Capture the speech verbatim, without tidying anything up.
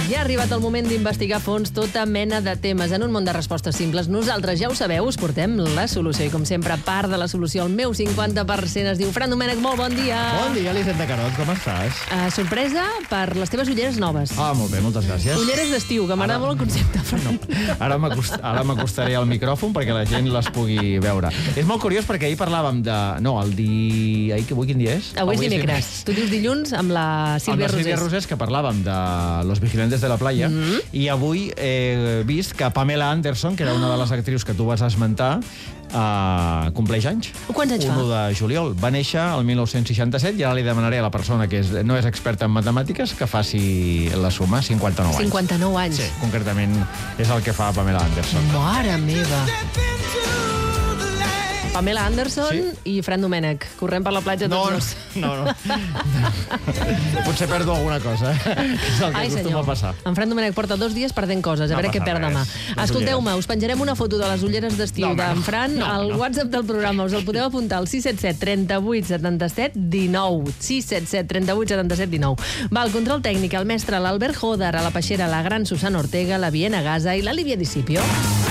Ja ha arribat el moment d'investigar a fons tota mena de temes en un món de respostes simples. Nosaltres, ja ho sabeu, us portem la solució. I com sempre, part de la solució, el meu cinquanta per cent es diu Fran Domènech, molt bon dia. Bon dia, Elisenda Carot, com estàs? Uh, sorpresa per les teves ulleres noves. Ah, molt bé, moltes gràcies. Ulleres d'estiu, que m'agrada molt el concepte, Fran. No, ara m'acost- ara m'acostaré al micròfon perquè la gent les pugui veure. És molt curiós perquè ahir parlàvem de... No, el di... Ahir, avui quin dia és? Avui és dimecres. Tu dius dilluns amb la Sílvia Rosés. Amb la Sílvia Rosés, que parlàvem de Los Vigilantes de la Playa, mm-hmm. i avui he vist que Pamela Anderson, que era una de les actrius que tu vas esmentar, uh, compleix anys. Quants anys fa? un de juliol. Va néixer el mil nou-cents seixanta-set i ara li demanaré a la persona que és, no és experta en matemàtiques que faci la suma, cinquanta-nou anys. cinquanta-nou anys. Sí, concretament és el que fa Pamela Anderson. Mare meva. Pamela Anderson Sí? i Fran Domènech. Correm per la platja No, tots no, dos. no, no. Potser perdo alguna cosa, eh? Que és el que Ai, acostuma senyor. a passar. En Fran Domènech porta dos dies perdent coses, a No veure què passa perd res. demà. Les Escolteu-me, us penjarem una foto de les ulleres d'estiu No, home, d'en no. Fran No, al no. WhatsApp del programa. Us el podeu apuntar al sis set set, trenta-vuit, setanta-set, dinou. sis set set, trenta-vuit, setanta-set, dinou. Va, el control tècnic, el mestre, l'Albert Joder, a la peixera, la gran Susana Ortega, la Viena Gaza i la Lívia Discipio.